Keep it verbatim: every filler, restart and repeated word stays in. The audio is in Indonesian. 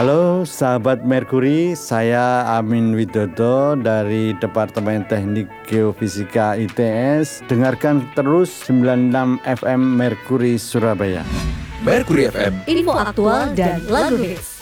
Halo sahabat Merkuri, saya Amin Widodo dari Departemen Teknik Geofisika I T S. Dengarkan terus sembilan puluh enam F M Merkuri Surabaya. Merkuri F M, info aktual dan lagu hits.